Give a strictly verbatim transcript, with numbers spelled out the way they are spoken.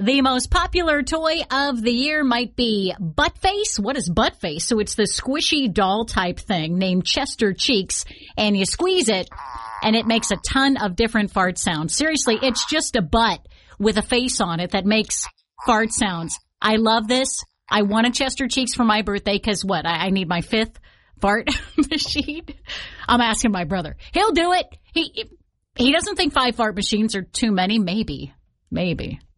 The most popular toy of the year might be Butt Face. What is Butt Face? So it's the squishy doll type thing named Chester Cheeks, and you squeeze it, and it makes a ton of different fart sounds. Seriously, it's just a butt with a face on it that makes fart sounds. I love this. I want a Chester Cheeks for my birthday because what? I, I need my fifth fart machine. I'm asking my brother. He'll do it. He he doesn't think five fart machines are too many. Maybe. Maybe.